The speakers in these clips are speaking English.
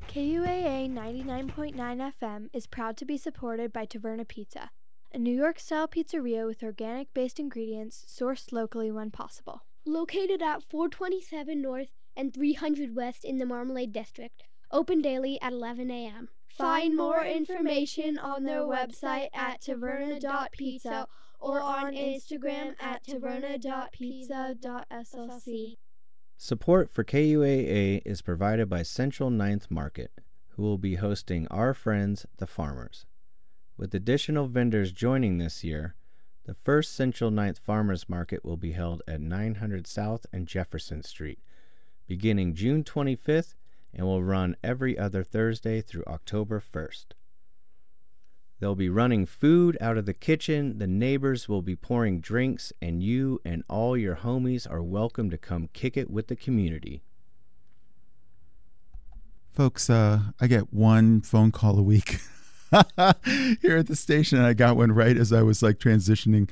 KUAA 99.9 FM is proud to be supported by Taverna Pizza, a New York-style pizzeria with organic-based ingredients sourced locally when possible. Located at 427 North and 300 West in the Marmalade District. Open daily at 11 a.m. Find more information on their website at taverna.pizza or on Instagram at taverna.pizza.slc. Support for KUAA is provided by Central Ninth Market, who will be hosting Our Friends, the Farmers. With additional vendors joining this year, the first Central Ninth Farmers Market will be held at 900 South and Jefferson Street, beginning June 25th and will run every other Thursday through October 1st. They'll be running food out of the kitchen, the neighbors will be pouring drinks, and you and all your homies are welcome to come kick it with the community. Folks, I get one phone call a week here at the station, and I got one right as I was transitioning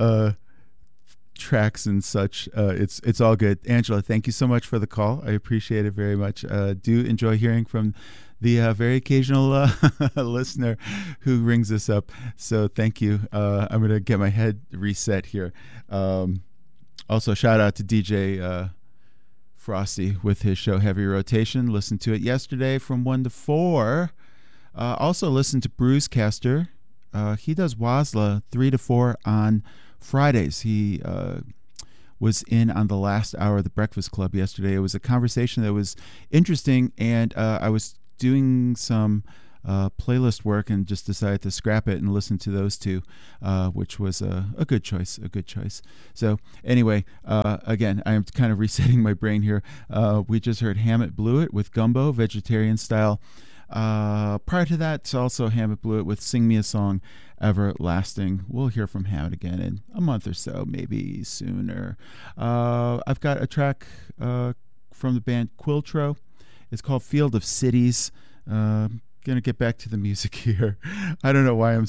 tracks and such. It's all good. Angela, thank you so much for the call. I appreciate it very much. Do enjoy hearing from the very occasional listener who rings us up. So thank you. I'm going to get my head reset here. Also, shout out to DJ Frosty with his show Heavy Rotation. Listened to it yesterday from 1 to 4. Also listen to Brucecaster. He does WASLA 3 to 4 on Fridays. He was in on the last hour of the Breakfast Club yesterday. It was a conversation that was interesting, and I was doing some playlist work and just decided to scrap it and listen to those two, which was a good choice. So anyway, again, I am kind of resetting my brain here. We just heard Hammett Blew It with Gumbo, vegetarian style. Prior to that, it's also Hammett Blew It with Sing Me a Song, Everlasting. We'll hear from Hammett again in a month or so, maybe sooner. I've got a track from the band Quiltro. It's called Field of Cities. Gonna get back to the music here. I don't know why I'm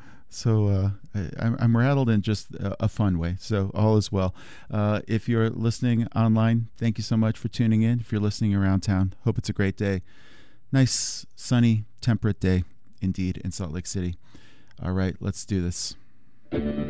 I'm rattled in just a fun way. So all is well. If you're listening online, thank you so much for tuning in. If you're listening around town, hope it's a great day. Nice, sunny, temperate day, indeed, in Salt Lake City. All right, let's do this.